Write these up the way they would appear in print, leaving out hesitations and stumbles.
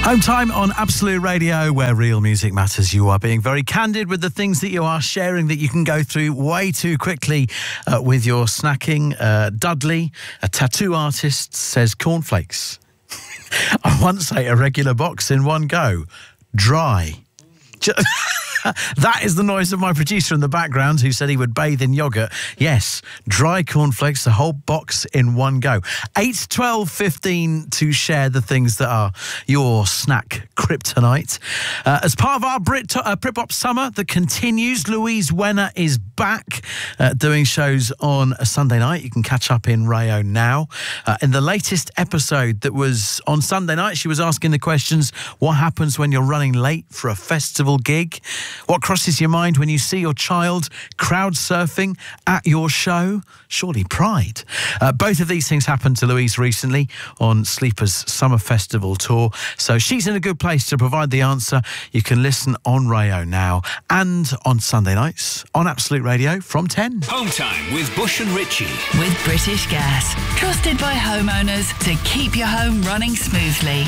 Home time on Absolute Radio, where real music matters. You are being very candid with the things that you are sharing that you can go through way too quickly with your snacking. Dudley, a tattoo artist, says cornflakes. I once ate a regular box in one go. Dry. That is the noise of my producer in the background who said he would bathe in yoghurt. Yes, dry cornflakes, the whole box in one go. 8, 12, 15 to share the things that are your snack kryptonite. As part of our Britpop summer that continues, Louise Wenner is back doing shows on a Sunday night. You can catch up in Rayo now. In the latest episode that was on Sunday night, she was asking the questions, what happens when you're running late for a festival gig? What crosses your mind when you see your child crowd surfing at your show? Surely pride. Both of these things happened to Louise recently on Sleeper's Summer Festival tour, so she's in a good place to provide the answer. You can listen on Rayo now and on Sunday nights on Absolute Radio from 10. Home time with Bush and Richie. With British Gas. Trusted by homeowners to keep your home running smoothly.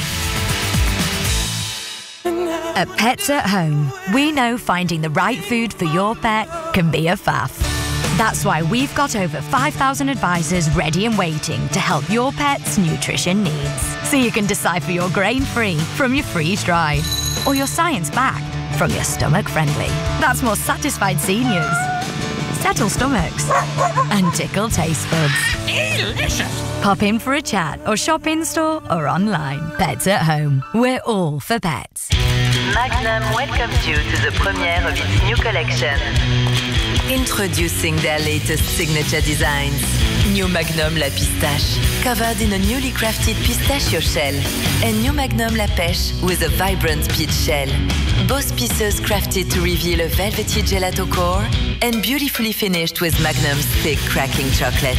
At Pets at Home, we know finding the right food for your pet can be a faff. That's why we've got over 5,000 advisors ready and waiting to help your pet's nutrition needs. So you can decipher your grain-free from your freeze-dried, or your science-backed from your stomach-friendly. That's more satisfied seniors, settle stomachs, and tickle taste buds. Delicious! Pop in for a chat or shop in-store or online. Pets at Home. We're all for pets. Magnum welcomes you to the premiere of its new collection. Introducing their latest signature designs. New Magnum La Pistache, covered in a newly crafted pistachio shell. And New Magnum La Pêche with a vibrant peach shell. Both pieces crafted to reveal a velvety gelato core and beautifully finished with Magnum's thick cracking chocolate.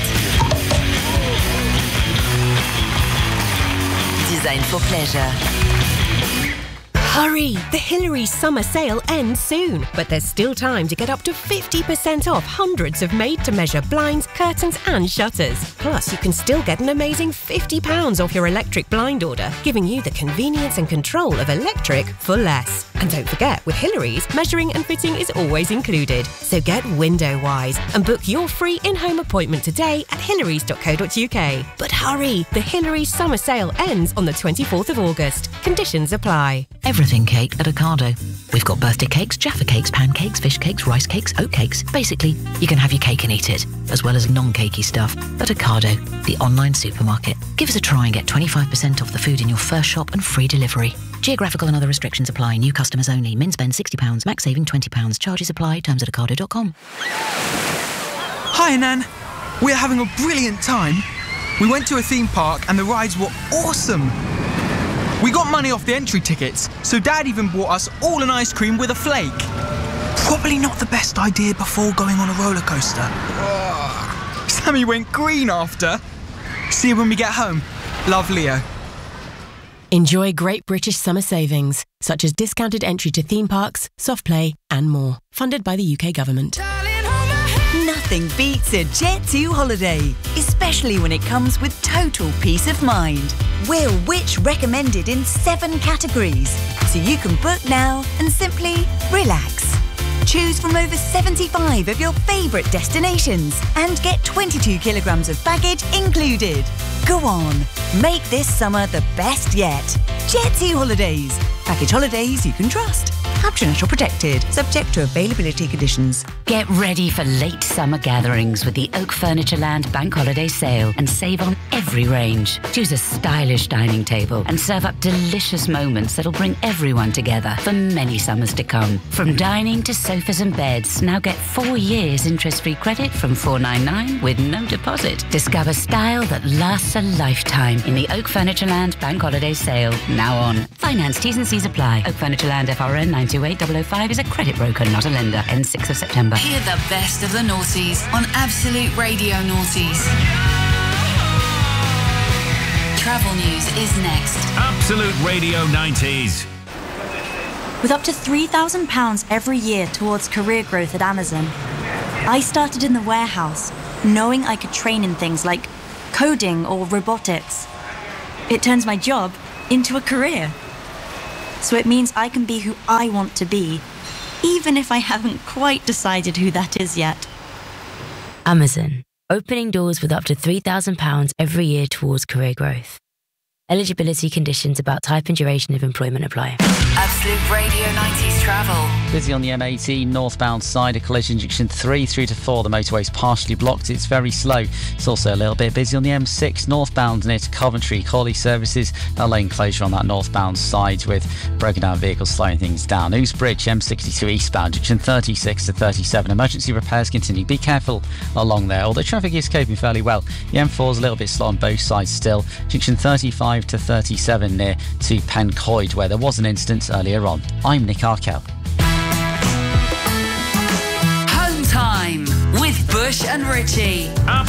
Designed for pleasure. Hurry! The Hillary's summer sale ends soon, but there's still time to get up to 50% off hundreds of made-to-measure blinds, curtains and shutters. Plus, you can still get an amazing £50 off your electric blind order, giving you the convenience and control of electric for less. And don't forget, with Hillary's, measuring and fitting is always included. So get window-wise and book your free in-home appointment today at hillarys.co.uk. But hurry! The Hillary's summer sale ends on the 24th of August. Conditions apply. Everything cake at Ocado. We've got birthday cakes, Jaffa cakes, pancakes, fish cakes, rice cakes, oat cakes. Basically, you can have your cake and eat it, as well as non-cakey stuff at Ocado, the online supermarket. Give us a try and get 25% off the food in your first shop and free delivery. Geographical and other restrictions apply. New customers only. Min spend £60, max saving £20. Charges apply. Terms at ocado.com. Hi, Nan. We're having a brilliant time. We went to a theme park and the rides were awesome. We got money off the entry tickets, so Dad even bought us all an ice cream with a flake. Probably not the best idea before going on a roller coaster. Sammy went green after. See you when we get home. Love, Leo. Enjoy great British summer savings, such as discounted entry to theme parks, soft play and more. Funded by the UK government. Nothing beats a Jet2 holiday, especially when it comes with total peace of mind. We're Which recommended in 7 categories, so you can book now and simply relax. Choose from over 75 of your favourite destinations and get 22 kilograms of baggage included. Go on, make this summer the best yet. Jet2 Holidays. Package holidays you can trust. Caption National protected, subject to availability conditions. Get ready for late summer gatherings with the Oak Furnitureland Bank Holiday Sale and save on every range. Choose a stylish dining table and serve up delicious moments that'll bring everyone together for many summers to come. From dining to sofas and beds, now get 4 years interest-free credit from $499 with no deposit. Discover style that lasts a lifetime in the Oak Furnitureland Bank Holiday Sale, now on. Finance T's and C's apply. Oak Furnitureland FRN 928005 is a credit broker, not a lender. Ends 6th of September. Hear the best of the noughties on Absolute Radio Noughties. Travel news is next. Absolute Radio 90s. With up to £3,000 every year towards career growth at Amazon, I started in the warehouse, knowing I could train in things like coding or robotics. It turns my job into a career. So it means I can be who I want to be, even if I haven't quite decided who that is yet. Amazon, opening doors with up to £3,000 every year towards career growth. Eligibility conditions about type and duration of employment apply. Absolute Radio 90s travel. Busy on the M18 northbound side of collision junction 3 through to 4. The motorway's partially blocked. It's very slow. It's also a little bit busy on the M6 northbound near to Coventry. Cawley services a lane closure on that northbound side with broken down vehicles slowing things down. Ouse Bridge M62 eastbound junction 36 to 37. Emergency repairs continue. Be careful along there, although traffic is coping fairly well. The M4's a little bit slow on both sides still. Junction 35 to 37 near to Pencoed, where there was an incident earlier on. I'm Nick Arkell. Home time with Bush and Richie.